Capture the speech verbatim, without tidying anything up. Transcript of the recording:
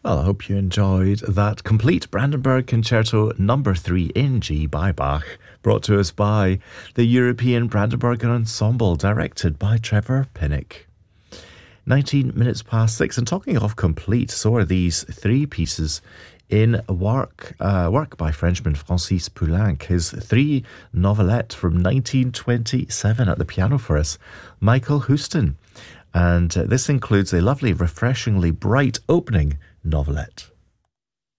Well, I hope you enjoyed that complete Brandenburg Concerto number three in G by Bach, brought to us by the European Brandenburg Ensemble, directed by Trevor Pinnock. nineteen minutes past six, and talking of complete, so are these three pieces in work uh, work by Frenchman Francis Poulenc, his three novelette from nineteen twenty-seven at the piano for us, Michael Houston. And uh, this includes a lovely, refreshingly bright opening novelette.